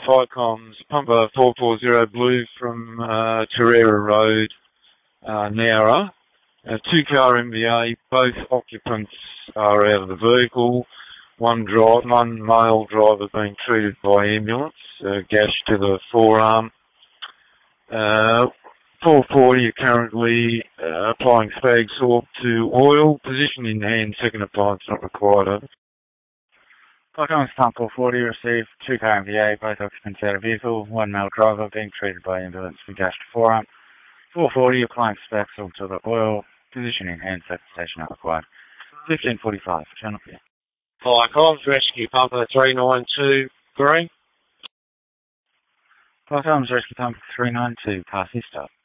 FICOM's Pumper 440 Blue from Terrera Road, Nowra. Two-car MVA, both occupants are out of the vehicle. One male driver being treated by ambulance, gash to the forearm. 440 are currently applying spag sorb to oil. Position in hand, second appliance not required. FICOM's Pump 440 received two-car MVA, both occupants out of vehicle. One male driver being treated by ambulance for gash to forearm. 440 applying spag sorb to the oil. Position in hand, second station not required. 1545 for Channel 4. FICOM's Rescue Pumper 392 Green. FICOM's Rescue Pumper 392 pass his stop.